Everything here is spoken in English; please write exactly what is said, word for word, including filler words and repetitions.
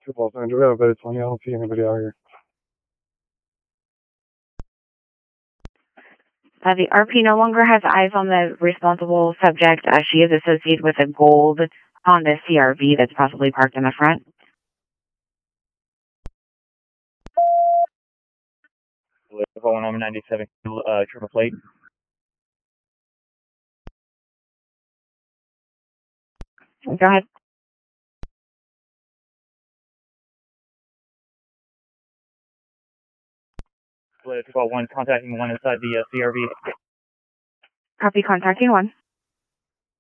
Two balls in. Do we have a better twenty? I don't see anybody out here. Uh, the R P no longer has eyes on the responsible subject. Uh, she is associated with a gold Honda C R V that's possibly parked in the front. Going on ninety-seven, uh, triple plate. Go ahead. two one, contacting one inside the uh, C R V. Copy, contacting one.